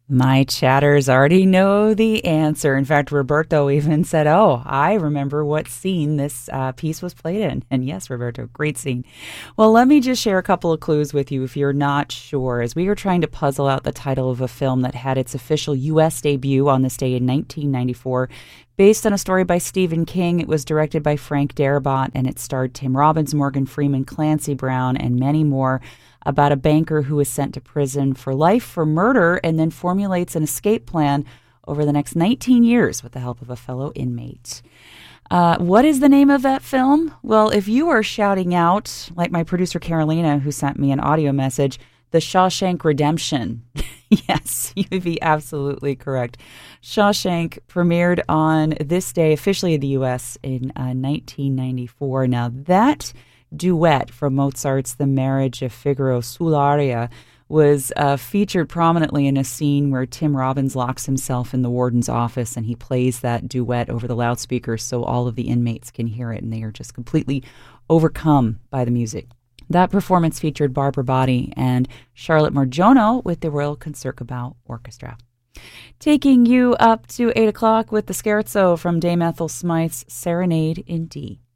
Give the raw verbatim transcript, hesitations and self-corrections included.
My chatters already know the answer. In fact, Roberto even said, oh, I remember what scene this uh, piece was played in. And yes, Roberto, great scene. Well, let me just share a couple of clues with you if you're not sure. As we were trying to puzzle out the title of a film that had its official U S debut on this day in nineteen ninety-four, based on a story by Stephen King, it was directed by Frank Darabont, and it starred Tim Robbins, Morgan Freeman, Clancy Brown, and many more, about a banker who is sent to prison for life for murder and then formulates an escape plan over the next nineteen years with the help of a fellow inmate. Uh, what is the name of that film? Well, if you are shouting out, like my producer Carolina, who sent me an audio message, The Shawshank Redemption. Yes, you would be absolutely correct. Shawshank premiered on this day, officially in the U S, in uh, nineteen ninety-four. Now, that duet from Mozart's The Marriage of Figaro sull'aria was uh, featured prominently in a scene where Tim Robbins locks himself in the warden's office and he plays that duet over the loudspeakers so all of the inmates can hear it, and they are just completely overcome by the music. That performance featured Barbara Botti and Charlotte Marjono with the Royal Concertgebouw Orchestra. Taking you up to eight o'clock with the scherzo from Dame Ethel Smythe's Serenade in D.